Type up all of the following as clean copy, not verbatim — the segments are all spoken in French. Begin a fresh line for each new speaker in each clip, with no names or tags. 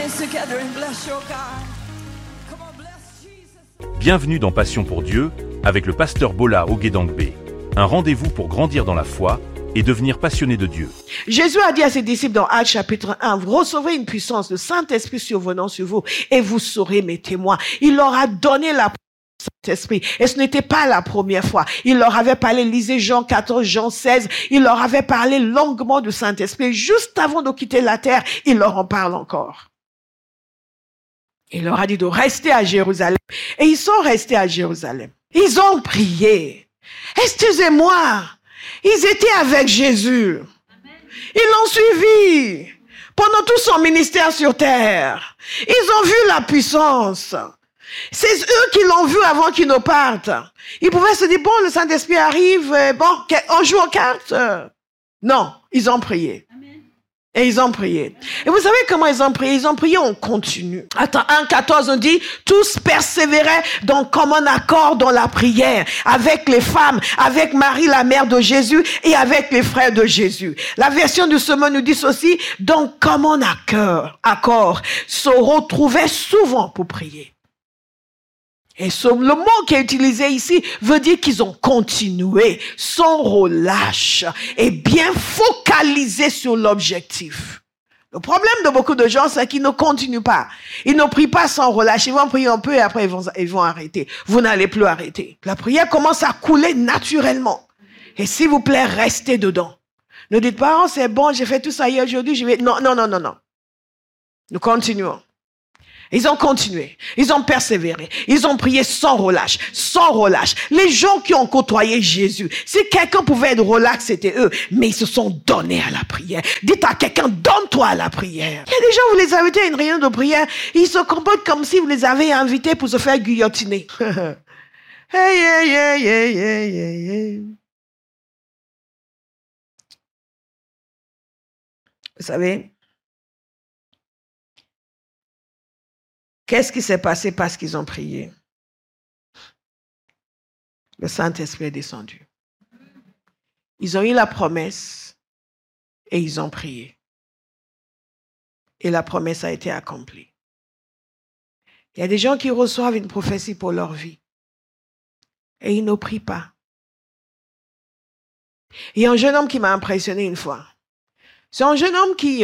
together and bless your God. Come on, bless Jesus.
Bienvenue dans Passion pour Dieu avec le pasteur Bola Ogedangbe. Un rendez-vous pour grandir dans la foi et devenir passionné de Dieu.
Jésus a dit à ses disciples dans Actes chapitre 1, vous recevrez une puissance, le Saint-Esprit survenant sur vous et vous serez mes témoins. Il leur a donné la Saint-Esprit. Et ce n'était pas la première fois. Il leur avait parlé, lisez Jean 14, Jean 16, il leur avait parlé longuement du Saint-Esprit. Juste avant de quitter la terre, il leur en parle encore. Il leur a dit de rester à Jérusalem. Et ils sont restés à Jérusalem. Ils ont prié. Excusez-moi, ils étaient avec Jésus. Ils l'ont suivi pendant tout son ministère sur terre. Ils ont vu la puissance. C'est eux qui l'ont vu avant qu'ils ne partent. Ils pouvaient se dire, bon, le Saint-Esprit arrive, bon, on joue aux cartes. Non, ils ont prié. Amen. Et ils ont prié. Et vous savez comment ils ont prié? Ils ont prié en continu. Attends, 1,14, on dit, tous persévéraient dans commun accord dans la prière, avec les femmes, avec Marie, la mère de Jésus, et avec les frères de Jésus. La version du sermon nous dit ceci, dans commun accord, se retrouvaient souvent pour prier. Et le mot qui est utilisé ici veut dire qu'ils ont continué sans relâche et bien focalisé sur l'objectif. Le problème de beaucoup de gens, c'est qu'ils ne continuent pas. Ils ne prient pas sans relâche. Ils vont prier un peu et après ils vont arrêter. Vous n'allez plus arrêter. La prière commence à couler naturellement. Et s'il vous plaît, restez dedans. Ne dites pas, oh, c'est bon, j'ai fait tout ça hier, aujourd'hui, je vais... Non. Nous continuons. Ils ont continué, ils ont persévéré, ils ont prié sans relâche. Les gens qui ont côtoyé Jésus, si quelqu'un pouvait être relax, c'était eux, mais ils se sont donnés à la prière. Dites à quelqu'un, donne-toi à la prière. Il y a des gens, vous les invitez à une réunion de prière, ils se comportent comme si vous les avez invités pour se faire guillotiner. Hey. Vous savez, qu'est-ce qui s'est passé parce qu'ils ont prié? Le Saint-Esprit est descendu. Ils ont eu la promesse et ils ont prié. Et la promesse a été accomplie. Il y a des gens qui reçoivent une prophétie pour leur vie et ils ne prient pas. Il y a un jeune homme qui m'a impressionné une fois. C'est un jeune homme qui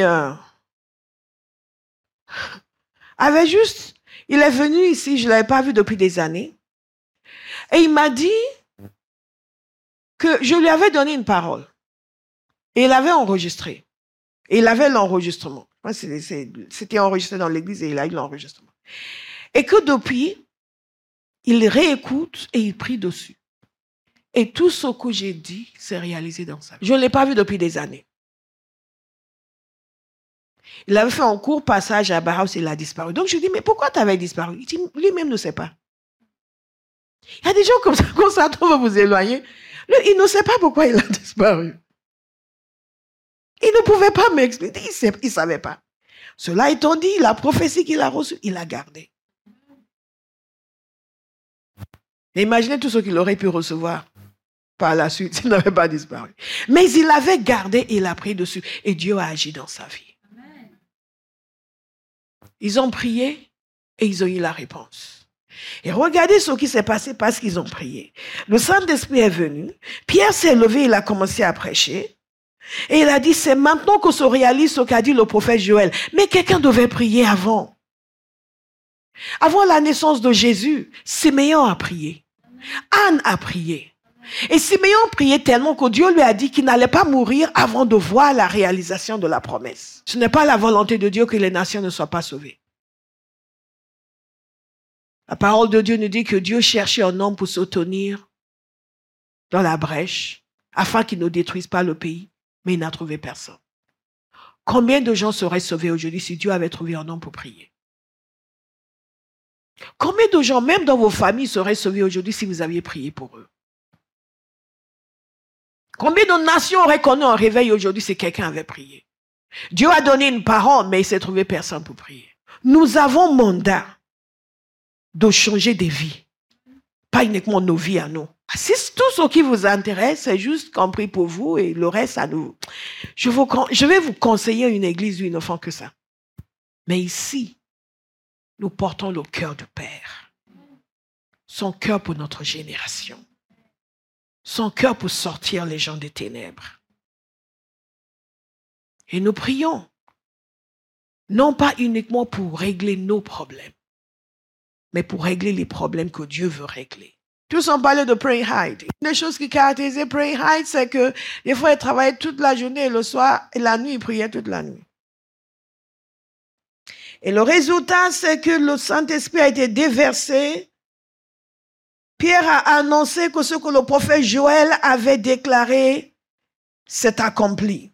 avait juste... Il est venu ici, je ne l'avais pas vu depuis des années. Et il m'a dit que je lui avais donné une parole. Et il avait enregistré. Et il avait l'enregistrement. C'était enregistré dans l'église et il a eu l'enregistrement. Et que depuis, il réécoute et il prie dessus. Et tout ce que j'ai dit s'est réalisé dans sa vie. Je ne l'ai pas vu depuis des années. Il avait fait un court passage à Barhouse et il a disparu. Donc je lui dis, mais pourquoi tu avais disparu? Il dit, lui-même ne sait pas. Il y a des gens comme ça, quand ça va vous éloigner. Lui, il ne sait pas pourquoi il a disparu. Il ne pouvait pas m'expliquer, il ne savait pas. Cela étant dit, la prophétie qu'il a reçue, il l'a gardée. Et imaginez tout ce qu'il aurait pu recevoir par la suite s'il n'avait pas disparu. Mais il l'avait gardé et il a pris dessus. Et Dieu a agi dans sa vie. Ils ont prié et ils ont eu la réponse. Et regardez ce qui s'est passé parce qu'ils ont prié. Le Saint-Esprit est venu. Pierre s'est levé, il a commencé à prêcher. Et il a dit, c'est maintenant que se réalise ce qu'a dit le prophète Joël. Mais quelqu'un devait prier avant. Avant la naissance de Jésus, Siméon a prié. Anne a prié. Et Siméon priait tellement que Dieu lui a dit qu'il n'allait pas mourir avant de voir la réalisation de la promesse. Ce n'est pas la volonté de Dieu que les nations ne soient pas sauvées. La parole de Dieu nous dit que Dieu cherchait un homme pour se tenir dans la brèche afin qu'il ne détruise pas le pays, mais il n'a trouvé personne. Combien de gens seraient sauvés aujourd'hui si Dieu avait trouvé un homme pour prier? Combien de gens, même dans vos familles, seraient sauvés aujourd'hui si vous aviez prié pour eux? Combien de nations auraient connu un réveil aujourd'hui si quelqu'un avait prié? Dieu a donné une parole, mais il s'est trouvé personne pour prier. Nous avons mandat de changer des vies. Pas uniquement nos vies à nous. Si tout ce qui vous intéresse, c'est juste qu'on prie pour vous et le reste à nous. Je vais vous conseiller une église où ils ne font que ça. Mais ici, nous portons le cœur du Père. Son cœur pour notre génération. Son cœur pour sortir les gens des ténèbres. Et nous prions, non pas uniquement pour régler nos problèmes, mais pour régler les problèmes que Dieu veut régler. Tous ont parlé de Pray Hide. Une des choses qui caractérisait Pray Hide, c'est que des fois, ils travaillaient toute la journée et le soir, et la nuit, ils priaient toute la nuit. Et le résultat, c'est que le Saint-Esprit a été déversé. Pierre a annoncé que ce que le prophète Joël avait déclaré s'est accompli.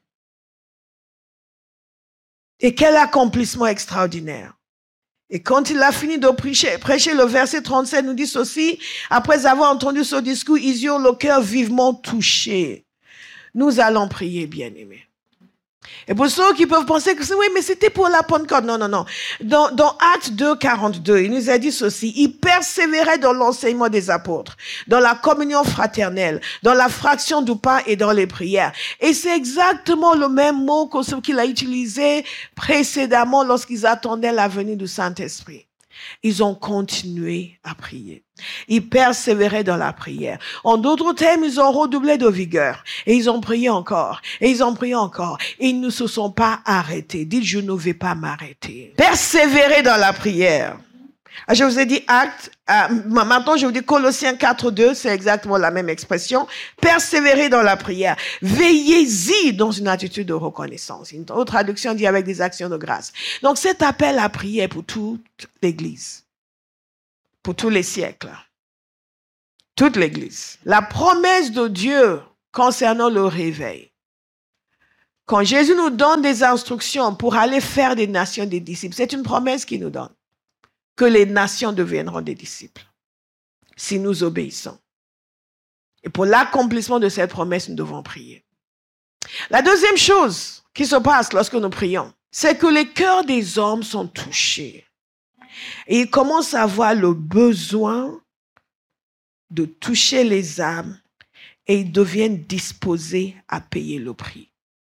Et quel accomplissement extraordinaire. Et quand il a fini de prêcher le verset 37 nous dit ceci, après avoir entendu ce discours, ils eurent le cœur vivement touché. Nous allons prier, bien-aimés. Et pour ceux qui peuvent penser que oui, mais c'était pour la Pentecôte. Non. Dans Actes 2, 42, il nous a dit ceci. Il persévérait dans l'enseignement des apôtres, dans la communion fraternelle, dans la fraction du pain et dans les prières. Et c'est exactement le même mot que ce qu'il a utilisé précédemment lorsqu'ils attendaient la venue du Saint-Esprit. Ils ont continué à prier. Ils persévéraient dans la prière. En d'autres termes, ils ont redoublé de vigueur. Et ils ont prié encore. Et ils ont prié encore. Et ils ne se sont pas arrêtés. Dites, je ne vais pas m'arrêter. Persévérer dans la prière. Je vous ai dit acte. Maintenant, je vous dis Colossiens 4.2. C'est exactement la même expression. Persévérer dans la prière. Veillez-y dans une attitude de reconnaissance. Une autre traduction dit avec des actions de grâce. Donc, cet appel à prier pour toute l'Église. Pour tous les siècles. Toute l'Église. La promesse de Dieu concernant le réveil. Quand Jésus nous donne des instructions pour aller faire des nations des disciples, c'est une promesse qu'il nous donne. Que les nations deviendront des disciples. Si nous obéissons. Et pour l'accomplissement de cette promesse, nous devons prier. La deuxième chose qui se passe lorsque nous prions, c'est que les cœurs des hommes sont touchés. Et ils commencent à avoir le besoin de toucher les âmes et ils deviennent disposés à payer le prix.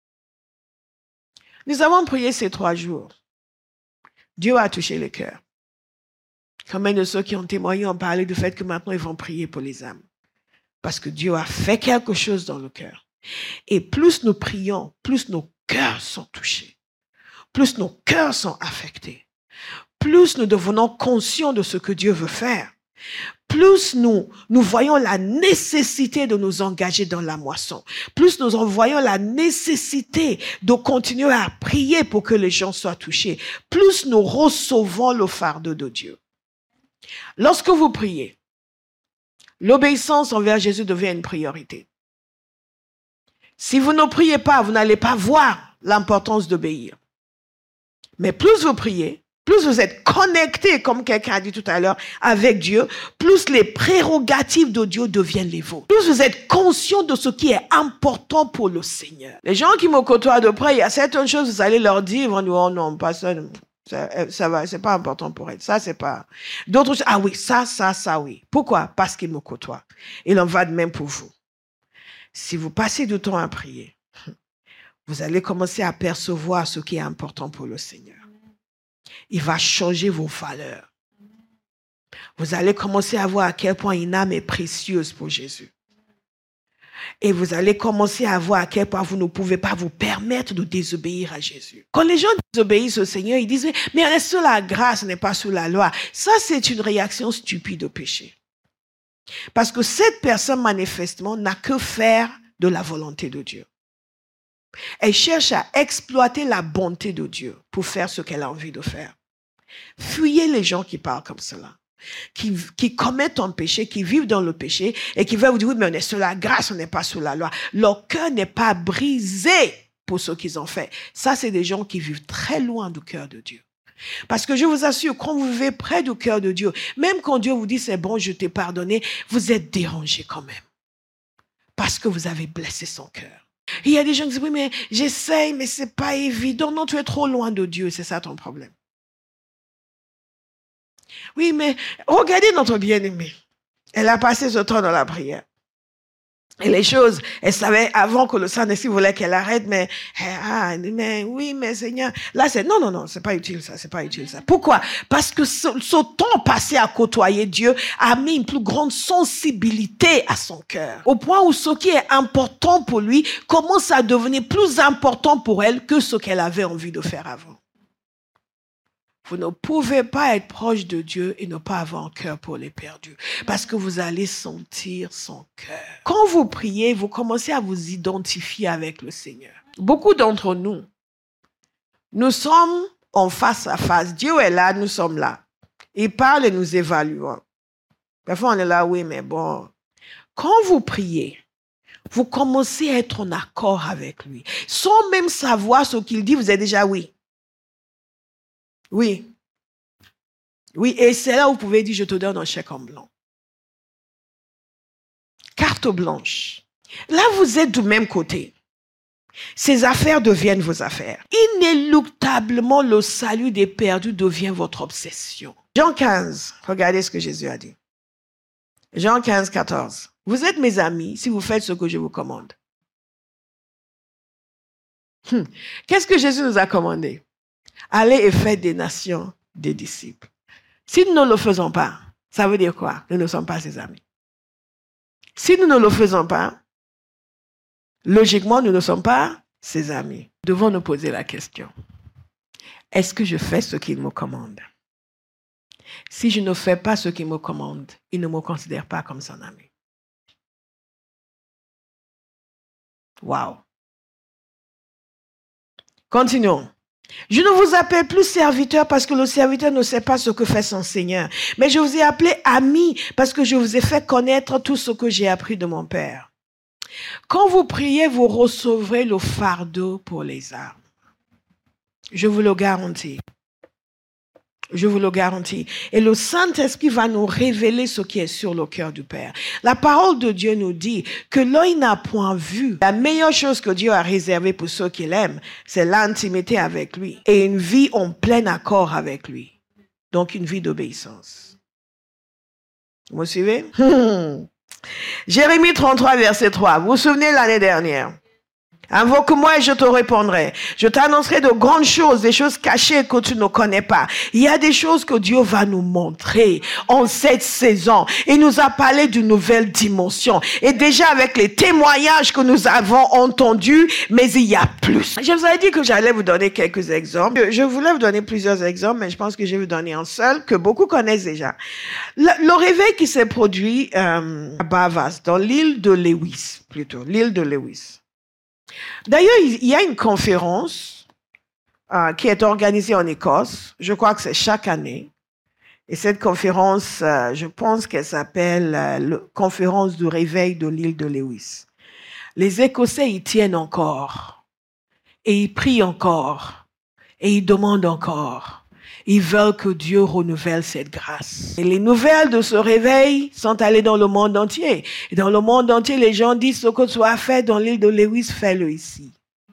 Nous avons prié ces 3 jours. Dieu a touché les cœurs. Combien de ceux qui ont témoigné ont parlé du fait que maintenant ils vont prier pour les âmes. Parce que Dieu a fait quelque chose dans le cœur. Et plus nous prions, plus nos cœurs sont touchés. Plus nos cœurs sont affectés. Plus nous devenons conscients de ce que Dieu veut faire, plus nous voyons la nécessité de nous engager dans la moisson, plus nous en voyons la nécessité de continuer à prier pour que les gens soient touchés, plus nous recevons le fardeau de Dieu. Lorsque vous priez, l'obéissance envers Jésus devient une priorité. Si vous ne priez pas, vous n'allez pas voir l'importance d'obéir. Mais plus vous priez, plus vous êtes connecté, comme quelqu'un a dit tout à l'heure, avec Dieu, plus les prérogatives de Dieu deviennent les vôtres. Plus vous êtes conscient de ce qui est important pour le Seigneur. Les gens qui me côtoient de près, il y a certaines choses, vous allez leur dire, ils vont dire, oh non, pas ça, ça va, c'est pas important pour elle. Ça, c'est pas. D'autres choses, ah oui, ça, oui. Pourquoi? Parce qu'ils me côtoient. Il en va de même pour vous. Si vous passez du temps à prier, vous allez commencer à percevoir ce qui est important pour le Seigneur. Il va changer vos valeurs. Vous allez commencer à voir à quel point une âme est précieuse pour Jésus. Et vous allez commencer à voir à quel point vous ne pouvez pas vous permettre de désobéir à Jésus. Quand les gens désobéissent au Seigneur, ils disent « Mais est-ce que la grâce n'est pas sous la loi ?» Ça, c'est une réaction stupide au péché. Parce que cette personne, manifestement, n'a que faire de la volonté de Dieu. Elle cherche à exploiter la bonté de Dieu pour faire ce qu'elle a envie de faire. Fuyez les gens qui parlent comme cela, qui commettent un péché, qui vivent dans le péché et qui veulent vous dire, oui, mais on est sous la grâce, on n'est pas sous la loi. Leur cœur n'est pas brisé pour ce qu'ils ont fait. Ça, c'est des gens qui vivent très loin du cœur de Dieu. Parce que je vous assure, quand vous vivez près du cœur de Dieu, même quand Dieu vous dit, c'est bon, je t'ai pardonné, vous êtes dérangé quand même. Parce que vous avez blessé son cœur. Et il y a des gens qui disent, oui, mais j'essaye, mais c'est pas évident. Non, tu es trop loin de Dieu, c'est ça ton problème. Oui, mais regardez notre bien-aimée. Elle a passé ce temps dans la prière. Et les choses, elle savait avant que le Saint-Esprit voulait qu'elle arrête, mais oui, mais Seigneur, là c'est, non, c'est pas utile ça, c'est pas utile ça. Pourquoi? Parce que ce temps passé à côtoyer Dieu a mis une plus grande sensibilité à son cœur. Au point où ce qui est important pour lui commence à devenir plus important pour elle que ce qu'elle avait envie de faire avant. Vous ne pouvez pas être proche de Dieu et ne pas avoir un cœur pour les perdus. Parce que vous allez sentir son cœur. Quand vous priez, vous commencez à vous identifier avec le Seigneur. Beaucoup d'entre nous, nous sommes en face à face. Dieu est là, nous sommes là. Il parle et nous évaluons. Parfois on est là, oui, mais bon. Quand vous priez, vous commencez à être en accord avec lui. Sans même savoir ce qu'il dit, vous êtes déjà oui. Oui. Oui, et c'est là où vous pouvez dire, je te donne un chèque en blanc. Carte blanche. Là, vous êtes du même côté. Ces affaires deviennent vos affaires. Inéluctablement, le salut des perdus devient votre obsession. Jean 15, regardez ce que Jésus a dit. Jean 15, 14. Vous êtes mes amis si vous faites ce que je vous commande. Qu'est-ce que Jésus nous a commandé? Allez et faites des nations des disciples. Si nous ne le faisons pas, ça veut dire quoi? Nous ne sommes pas ses amis. Si nous ne le faisons pas, logiquement, nous ne sommes pas ses amis. Nous devons nous poser la question. Est-ce que je fais ce qu'il me commande? Si je ne fais pas ce qu'il me commande, il ne me considère pas comme son ami. Wow. Continuons. Je ne vous appelle plus serviteur parce que le serviteur ne sait pas ce que fait son Seigneur. Mais je vous ai appelé ami parce que je vous ai fait connaître tout ce que j'ai appris de mon Père. Quand vous priez, vous recevrez le fardeau pour les âmes. Je vous le garantis. Je vous le garantis. Et le Saint-Esprit va nous révéler ce qui est sur le cœur du Père. La parole de Dieu nous dit que l'œil n'a point vu. La meilleure chose que Dieu a réservée pour ceux qui l'aiment, c'est l'intimité avec lui et une vie en plein accord avec lui. Donc une vie d'obéissance. Vous me suivez? Jérémie 33, verset 3. Vous vous souvenez l'année dernière? Invoque-moi et je te répondrai. Je t'annoncerai de grandes choses, des choses cachées que tu ne connais pas. Il y a des choses que Dieu va nous montrer en cette saison. Il nous a parlé d'une nouvelle dimension. Et déjà avec les témoignages que nous avons entendus, mais il y a plus. Je vous avais dit que j'allais vous donner quelques exemples. Je voulais vous donner plusieurs exemples, mais je pense que je vais vous donner un seul que beaucoup connaissent déjà. Le réveil qui s'est produit à Bavas, dans l'île de Lewis, plutôt, l'île de Lewis. D'ailleurs, il y a une conférence qui est organisée en Écosse. Je crois que c'est chaque année. Et cette conférence, je pense qu'elle s'appelle la conférence du réveil de l'île de Lewis. Les Écossais y tiennent encore. Et ils prient encore. Et ils demandent encore. Ils veulent que Dieu renouvelle cette grâce. Et les nouvelles de ce réveil sont allées dans le monde entier. Et dans le monde entier, les gens disent ce que tu as fait dans l'île de Lewis, fais-le ici.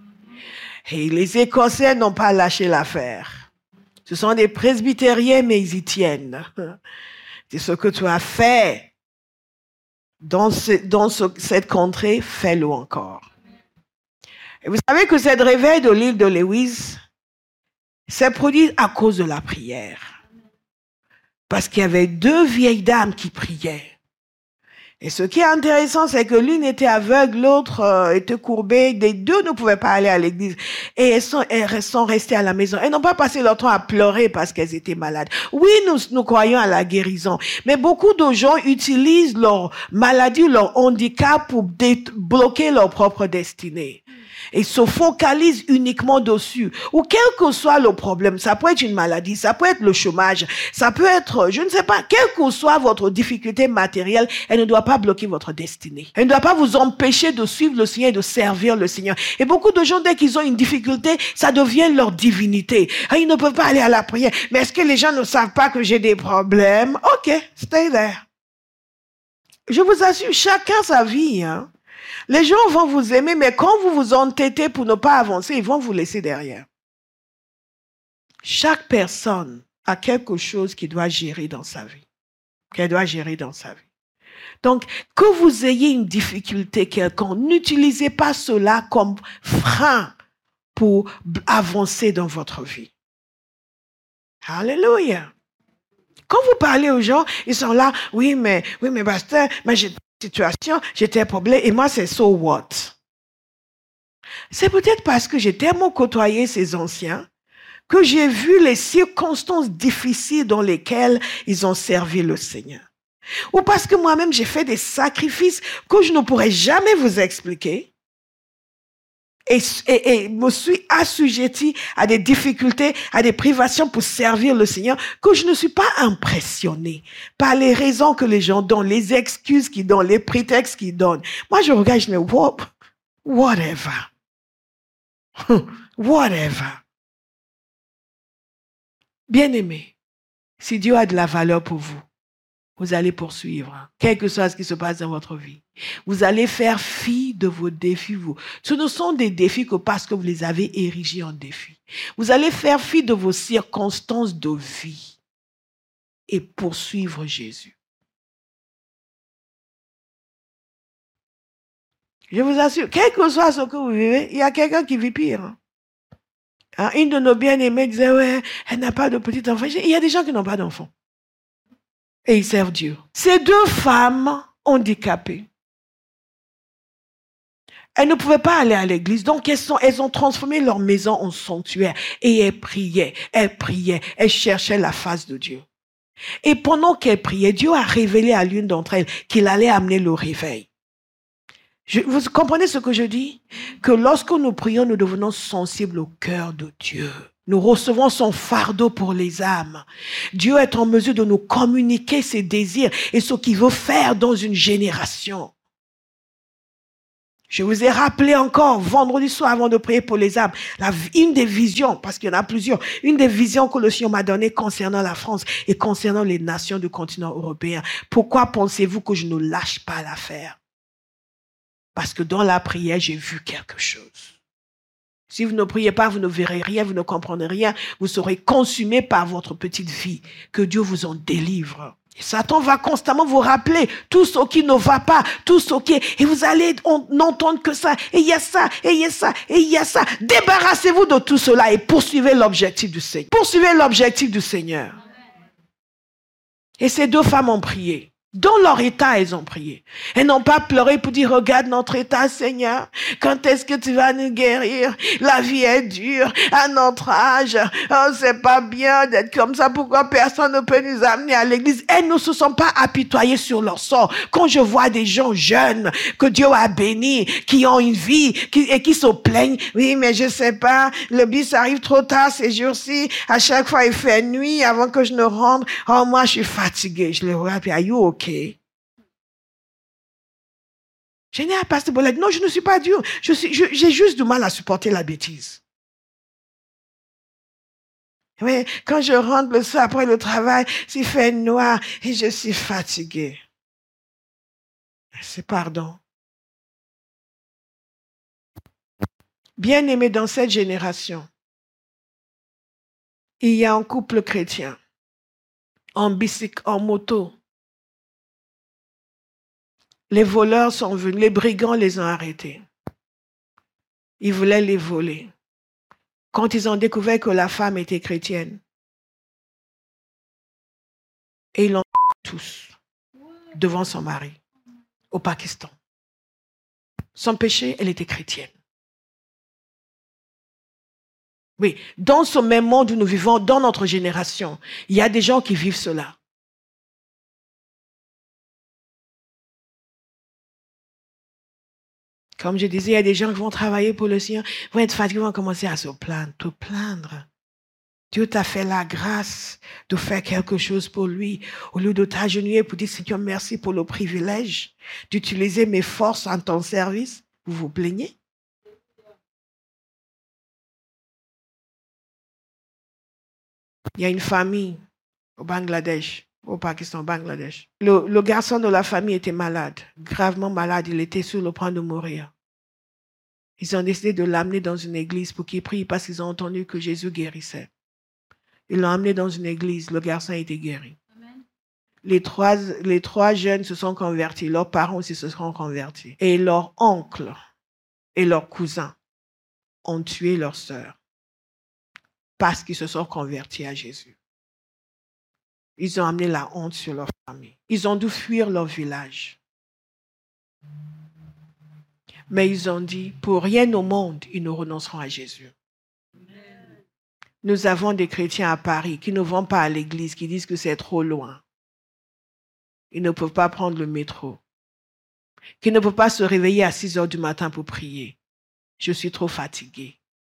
Et les Écossais n'ont pas lâché l'affaire. Ce sont des presbytériens, mais ils y tiennent. C'est ce que tu as fait dans cette contrée, fais-le encore. Et vous savez que cette réveil de l'île de Lewis s'est produit à cause de la prière. Parce qu'il y avait deux vieilles dames qui priaient. Et ce qui est intéressant, c'est que l'une était aveugle, l'autre était courbée. Les deux ne pouvaient pas aller à l'église. Et elles sont restées à la maison. Elles n'ont pas passé leur temps à pleurer parce qu'elles étaient malades. Oui, nous croyons à la guérison. Mais beaucoup de gens utilisent leur maladie, leur handicap pour bloquer leur propre destinée. Et se focalisent uniquement dessus. Ou quel que soit le problème, ça peut être une maladie, ça peut être le chômage, ça peut être, je ne sais pas, quelle que soit votre difficulté matérielle, elle ne doit pas bloquer votre destinée. Elle ne doit pas vous empêcher de suivre le Seigneur et de servir le Seigneur. Et beaucoup de gens, dès qu'ils ont une difficulté, ça devient leur divinité. Ils ne peuvent pas aller à la prière. Mais est-ce que les gens ne savent pas que j'ai des problèmes? Ok, stay there. Je vous assure, chacun sa vie, hein. Les gens vont vous aimer, mais quand vous vous entêtez pour ne pas avancer, ils vont vous laisser derrière. Chaque personne a quelque chose qu'il doit gérer dans sa vie. Qu'elle doit gérer dans sa vie. Donc, que vous ayez une difficulté quelconque, n'utilisez pas cela comme frein pour avancer dans votre vie. Alléluia. Quand vous parlez aux gens, ils sont là, oui, mais pasteur, mais j'ai une situation, j'ai un problème, et moi, c'est so what? C'est peut-être parce que j'ai tellement côtoyé ces anciens que j'ai vu les circonstances difficiles dans lesquelles ils ont servi le Seigneur. Ou parce que moi-même, j'ai fait des sacrifices que je ne pourrais jamais vous expliquer. Et me suis assujetti à des difficultés, à des privations pour servir le Seigneur, que je ne suis pas impressionné par les raisons que les gens donnent, les excuses qu'ils donnent, les prétextes qu'ils donnent. Moi, je regarde, je me dis, whatever. Whatever. Bien-aimé, si Dieu a de la valeur pour vous, vous allez poursuivre, quel que soit ce qui se passe dans votre vie. Vous allez faire fi de vos défis, vous. Ce ne sont des défis que parce que vous les avez érigés en défis. Vous allez faire fi de vos circonstances de vie et poursuivre Jésus. Je vous assure, quel que soit ce que vous vivez, il y a quelqu'un qui vit pire. Hein? Une de nos bien-aimées disait, ouais, elle n'a pas de petit enfant. Il y a des gens qui n'ont pas d'enfants. Et ils servent Dieu. Ces deux femmes handicapées, elles ne pouvaient pas aller à l'église, donc elles ont transformé leur maison en sanctuaire. Et elles priaient, elles cherchaient la face de Dieu. Et pendant qu'elles priaient, Dieu a révélé à l'une d'entre elles qu'il allait amener le réveil. Vous comprenez ce que je dis? Que lorsque nous prions, nous devenons sensibles au cœur de Dieu. Nous recevons son fardeau pour les âmes. Dieu est en mesure de nous communiquer ses désirs et ce qu'il veut faire dans une génération. Je vous ai rappelé encore vendredi soir avant de prier pour les âmes, une des visions, parce qu'il y en a plusieurs, une des visions que le Seigneur m'a données concernant la France et concernant les nations du continent européen. Pourquoi pensez-vous que je ne lâche pas l'affaire? Parce que dans la prière, j'ai vu quelque chose. Si vous ne priez pas, vous ne verrez rien, vous ne comprendrez rien. Vous serez consumé par votre petite vie. Que Dieu vous en délivre. Et Satan va constamment vous rappeler tout ce qui ne va pas, tout ce qui est... Et vous allez n'entendre que ça. Et il y a ça, et il y a ça, et il y a ça. Débarrassez-vous de tout cela et poursuivez l'objectif du Seigneur. Poursuivez l'objectif du Seigneur. Et ces deux femmes ont prié. Dans leur état, elles ont prié. Elles n'ont pas pleuré pour dire, regarde notre état, Seigneur. Quand est-ce que tu vas nous guérir? La vie est dure à notre âge. Oh, c'est pas bien d'être comme ça. Pourquoi personne ne peut nous amener à l'église? Elles ne se sont pas apitoyées sur leur sort. Quand je vois des gens jeunes que Dieu a bénis, qui ont une vie et qui se plaignent, oui, mais je sais pas, le bus arrive trop tard ces jours-ci. À chaque fois, il fait nuit avant que je ne rentre. Oh, moi, je suis fatiguée. Je les regarde, are you okay? Je n'ai pas pasteur Bolette. Non, je ne suis pas dur. J'ai juste du mal à supporter la bêtise. Oui, quand je rentre le soir après le travail, il fait noir et je suis fatiguée. C'est pardon. Bien-aimé, dans cette génération, il y a un couple chrétien en bicycle, en moto. Les voleurs sont venus, les brigands les ont arrêtés. Ils voulaient les voler. Quand ils ont découvert que la femme était chrétienne, et ils l'ont tous devant son mari, au Pakistan. Son péché, elle était chrétienne. Oui, dans ce même monde où nous vivons, dans notre génération, il y a des gens qui vivent cela. Comme je disais, il y a des gens qui vont travailler pour le Seigneur, vont être fatigués, vont commencer à se plaindre, te plaindre. Dieu t'a fait la grâce de faire quelque chose pour lui. Au lieu de t'agenouiller pour dire, Seigneur, merci pour le privilège d'utiliser mes forces en ton service. Vous vous plaignez? Il y a une famille au Bangladesh, au Pakistan, au Bangladesh. Le garçon de la famille était malade, gravement malade. Il était sur le point de mourir. Ils ont décidé de l'amener dans une église pour qu'il prie parce qu'ils ont entendu que Jésus guérissait. Ils l'ont amené dans une église. Le garçon a été guéri. Amen. les trois jeunes se sont convertis. Leurs parents aussi se sont convertis. Et leur oncle et leurs cousins ont tué leur sœur parce qu'ils se sont convertis à Jésus. Ils ont amené la honte sur leur famille. Ils ont dû fuir leur village. Mais ils ont dit, pour rien au monde, ils ne renonceront à Jésus. Nous avons des chrétiens à Paris qui ne vont pas à l'église, qui disent que c'est trop loin. Ils ne peuvent pas prendre le métro. Qui ne peuvent pas se réveiller à 6 heures du matin pour prier. Je suis trop fatigué.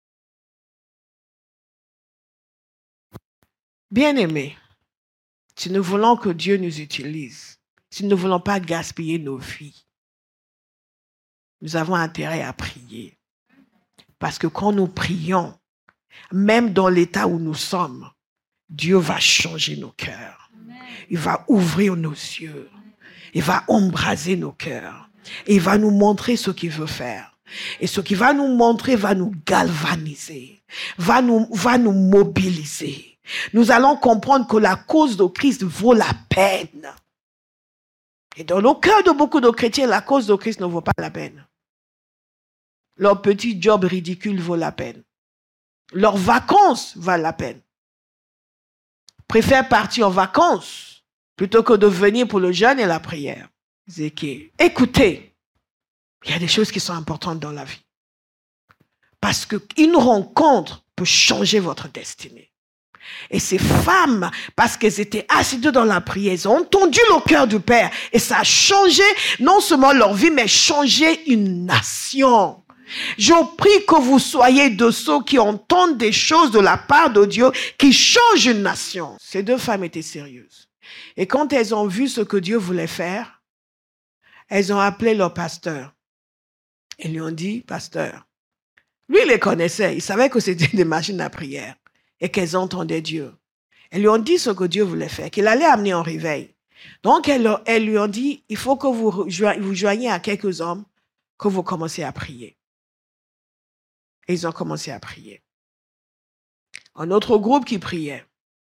Bien-aimés, si nous voulons que Dieu nous utilise, si nous ne voulons pas gaspiller nos vies, nous avons intérêt à prier. Parce que quand nous prions, même dans l'état où nous sommes, Dieu va changer nos cœurs. Il va ouvrir nos yeux. Il va embraser nos cœurs. Et il va nous montrer ce qu'il veut faire. Et ce qu'il va nous montrer va nous galvaniser, va nous mobiliser. Nous allons comprendre que la cause de Christ vaut la peine. Et dans le cœur de beaucoup de chrétiens, la cause de Christ ne vaut pas la peine. Leur petit job ridicule vaut la peine. Leurs vacances valent la peine. Préfèrent partir en vacances plutôt que de venir pour le jeûne et la prière. Écoutez, il y a des choses qui sont importantes dans la vie. Parce qu'une rencontre peut changer votre destinée. Et ces femmes, parce qu'elles étaient assises dans la prière, elles ont entendu le cœur du Père. Et ça a changé non seulement leur vie, mais changé une nation. Je prie que vous soyez de ceux qui entendent des choses de la part de Dieu qui changent une nation. Ces deux femmes étaient sérieuses. Et quand elles ont vu ce que Dieu voulait faire, elles ont appelé leur pasteur. Ils lui ont dit, pasteur, lui il les connaissait, il savait que c'était des machines à prière et qu'elles entendaient Dieu. Elles lui ont dit ce que Dieu voulait faire, qu'il allait amener en réveil. Donc elles lui ont dit, il faut que vous joigniez à quelques hommes, que vous commencez à prier. Et ils ont commencé à prier. Un autre groupe qui priait.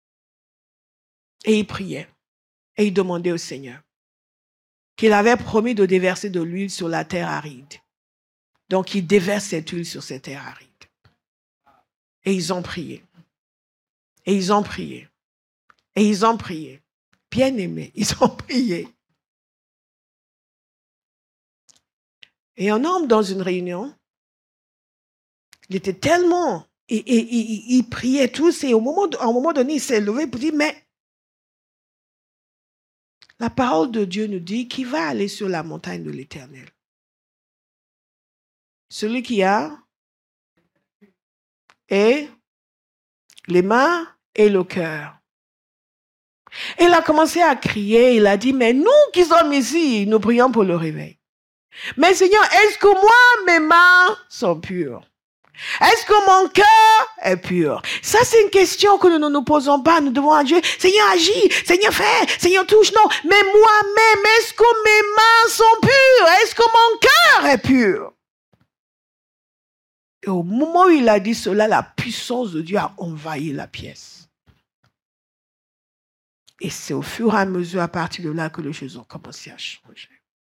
Et ils priaient. Et ils demandaient au Seigneur qu'il avait promis de déverser de l'huile sur la terre aride. Donc, il déverse cette huile sur cette terre aride. Et ils ont prié. Et ils ont prié. Et ils ont prié. Bien-aimés, ils ont prié. Et un homme dans une réunion, il était tellement... Il priait tous et à un moment donné, il s'est levé pour dire, mais la parole de Dieu nous dit qu'il va aller sur la montagne de l'Éternel. Celui qui a et les mains et le cœur. Et il a commencé à crier, il a dit, mais nous qui sommes ici, nous prions pour le réveil. Mais Seigneur, est-ce que moi, mes mains sont pures? Est-ce que mon cœur est pur? Ça, c'est une question que nous ne nous posons pas. Nous devons à Dieu, Seigneur, agis, Seigneur, fais, Seigneur, touche. Non, mais moi-même, est-ce que mes mains sont pures? Est-ce que mon cœur est pur? Et au moment où il a dit cela, la puissance de Dieu a envahi la pièce. Et c'est au fur et à mesure, à partir de là, que les choses ont commencé à changer.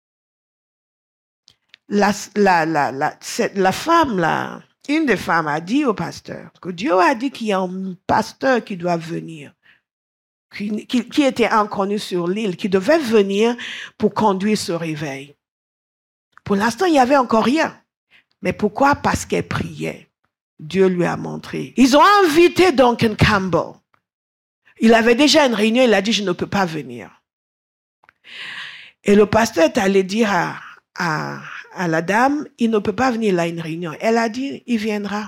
La femme, là, une des femmes a dit au pasteur que Dieu a dit qu'il y a un pasteur qui doit venir, qui était inconnu sur l'île, qui devait venir pour conduire ce réveil. Pour l'instant, il n'y avait encore rien. Mais pourquoi? Parce qu'elle priait. Dieu lui a montré. Ils ont invité Duncan Campbell. Il avait déjà une réunion, il a dit, je ne peux pas venir. Et le pasteur est allé dire à la dame, il ne peut pas venir là à une réunion. Elle a dit, il viendra.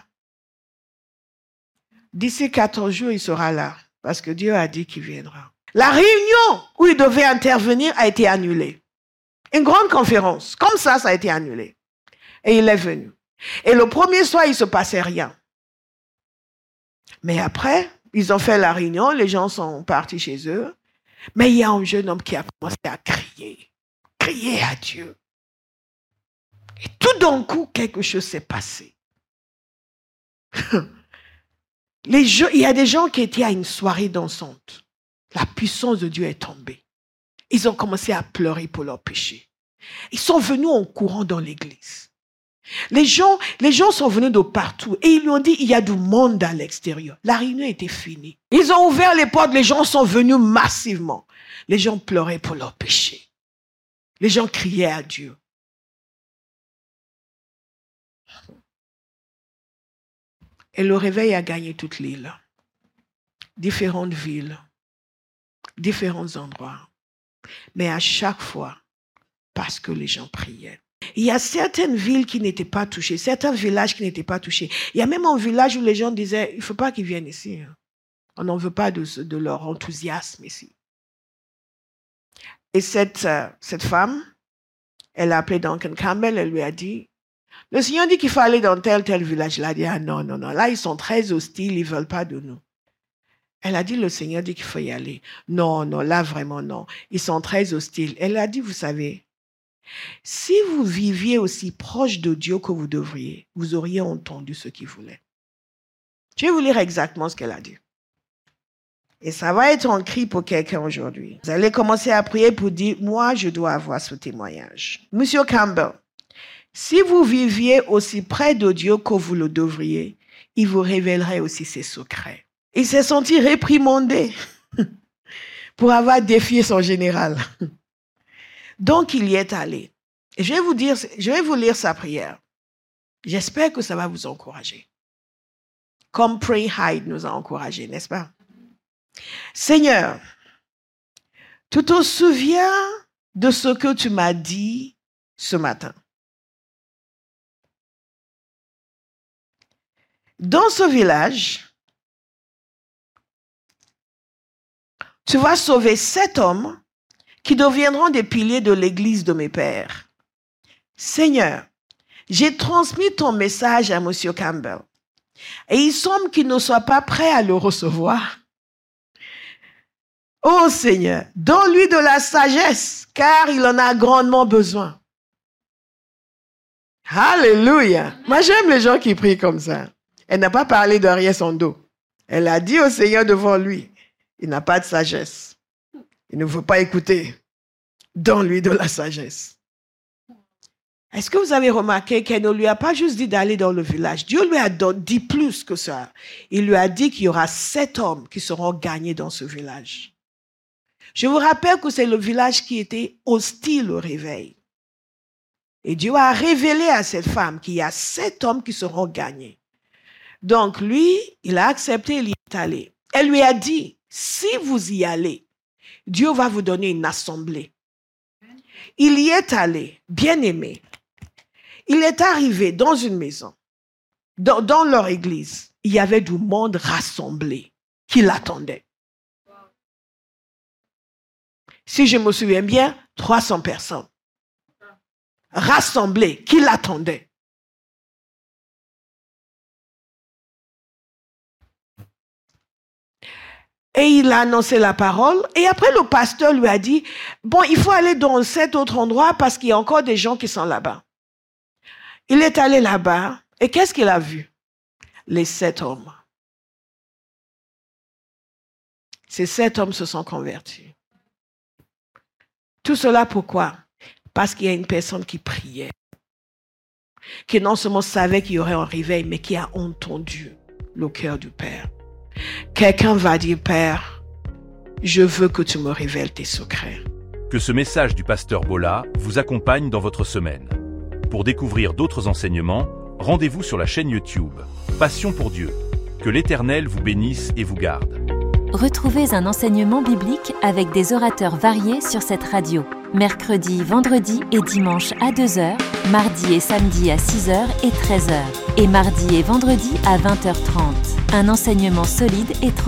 D'ici 14 jours, il sera là. Parce que Dieu a dit qu'il viendra. La réunion où il devait intervenir a été annulée. Une grande conférence. Comme ça a été annulé. Et il est venu. Et le premier soir, il ne se passait rien. Mais après, ils ont fait la réunion, les gens sont partis chez eux. Mais il y a un jeune homme qui a commencé à crier. Crier à Dieu. Et tout d'un coup, quelque chose s'est passé. Il y a des gens qui étaient à une soirée dansante. La puissance de Dieu est tombée. Ils ont commencé à pleurer pour leurs péchés. Ils sont venus en courant dans l'église. Les gens sont venus de partout et ils lui ont dit, il y a du monde à l'extérieur. La réunion était finie. Ils ont ouvert les portes, les gens sont venus massivement. Les gens pleuraient pour leurs péchés. Les gens criaient à Dieu. Et le réveil a gagné toute l'île. Différentes villes, différents endroits. Mais à chaque fois, parce que les gens priaient. Il y a certaines villes qui n'étaient pas touchées, certains villages qui n'étaient pas touchés. Il y a même un village où les gens disaient, il ne faut pas qu'ils viennent ici. On n'en veut pas de leur enthousiasme ici. Et cette femme, elle a appelé Duncan Campbell, elle lui a dit, le Seigneur dit qu'il faut aller dans tel village. Elle a dit, ah non, là ils sont très hostiles, ils ne veulent pas de nous. Elle a dit, le Seigneur dit qu'il faut y aller. Non, là vraiment non. Ils sont très hostiles. Elle a dit, vous savez, si vous viviez aussi proche de Dieu que vous devriez, vous auriez entendu ce qu'il voulait. Je vais vous lire exactement ce qu'elle a dit. Et ça va être un cri pour quelqu'un aujourd'hui. Vous allez commencer à prier pour dire, moi, je dois avoir ce témoignage. Monsieur Campbell, si vous viviez aussi près de Dieu que vous le devriez, il vous révélerait aussi ses secrets. Il s'est senti réprimandé pour avoir défié son général. Donc, il y est allé. Et je vais vous lire sa prière. J'espère que ça va vous encourager. Comme Pray Hide nous a encouragés, n'est-ce pas? Seigneur, tu te souviens de ce que tu m'as dit ce matin. Dans ce village, tu vas sauver 7 hommes qui deviendront des piliers de l'église de mes pères. Seigneur, j'ai transmis ton message à M. Campbell et il semble qu'il ne soit pas prêt à le recevoir. Oh Seigneur, donne-lui de la sagesse car il en a grandement besoin. Alléluia. Moi, j'aime les gens qui prient comme ça. Elle n'a pas parlé derrière son dos. Elle a dit au Seigneur devant lui, il n'a pas de sagesse. Il ne veut pas écouter. Donne-lui de la sagesse. Est-ce que vous avez remarqué qu'elle ne lui a pas juste dit d'aller dans le village? Dieu lui a dit plus que ça. Il lui a dit qu'il y aura 7 hommes qui seront gagnés dans ce village. Je vous rappelle que c'est le village qui était hostile au réveil. Et Dieu a révélé à cette femme qu'il y a 7 hommes qui seront gagnés. Donc lui, il a accepté, il y est allé. Elle lui a dit, si vous y allez, Dieu va vous donner une assemblée. Il y est allé, bien aimé. Il est arrivé dans une maison, dans leur église. Il y avait du monde rassemblé qui l'attendait. Si je me souviens bien, 300 personnes rassemblées qui l'attendaient. Et il a annoncé la parole. Et après, le pasteur lui a dit, bon, il faut aller dans cet autre endroit parce qu'il y a encore des gens qui sont là-bas. Il est allé là-bas. Et qu'est-ce qu'il a vu? Les 7 hommes. Ces 7 hommes se sont convertis. Tout cela pourquoi? Parce qu'il y a une personne qui priait. Qui non seulement savait qu'il y aurait un réveil, mais qui a entendu le cœur du Père. Quelqu'un va dire, Père, je veux que tu me révèles tes secrets.
Que ce message du pasteur Bola vous accompagne dans votre semaine. Pour découvrir d'autres enseignements, rendez-vous sur la chaîne YouTube Passion pour Dieu. Que l'Éternel vous bénisse et vous garde.
Retrouvez un enseignement biblique avec des orateurs variés sur cette radio. Mercredi, vendredi et dimanche à 2h, mardi et samedi à 6h et 13h. Et mardi et vendredi à 20h30. Un enseignement solide et